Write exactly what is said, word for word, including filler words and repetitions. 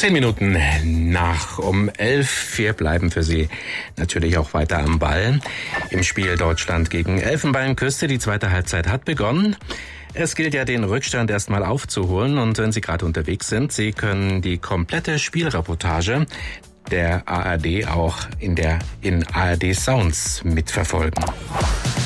Zehn Minuten nach um elf. Wir bleiben für Sie natürlich auch weiter am Ball. Im Spiel Deutschland gegen Elfenbeinküste. Die zweite Halbzeit hat begonnen. Es gilt ja, den Rückstand erstmal aufzuholen. Und wenn Sie gerade unterwegs sind, Sie können die komplette Spielreportage der A R D auch in der in A R D Sounds mitverfolgen.